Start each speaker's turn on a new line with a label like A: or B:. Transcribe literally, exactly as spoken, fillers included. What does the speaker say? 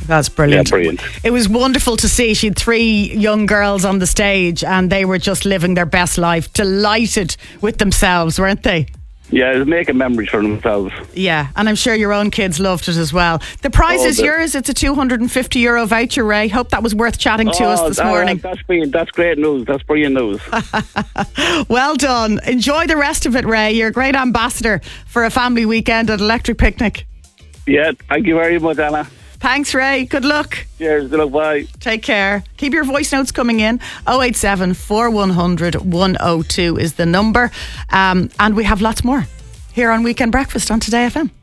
A: That's brilliant.
B: Yeah, brilliant.
A: It was wonderful to see. She had three young girls on the stage and they were just living their best life, delighted with themselves, weren't they?
B: Yeah, it was making memories for themselves.
A: Yeah, and I'm sure your own kids loved it as well. The prize
B: Oh,
A: is
B: the-
A: yours. It's a two hundred fifty euro voucher, Ray. Hope that was worth chatting to
B: Oh,
A: us this
B: that-
A: morning.
B: That's brilliant. That's great news. That's brilliant news.
A: Well done. Enjoy the rest of it, Ray. You're a great ambassador for a family weekend at Electric Picnic.
B: Yeah, thank you very much, Anna.
A: Thanks, Ray. Good luck.
B: Cheers. Good luck. Bye.
A: Take care. Keep your voice notes coming in. oh eight seven, four one zero zero, one oh two is the number. Um, and we have lots more here on Weekend Breakfast on Today F M.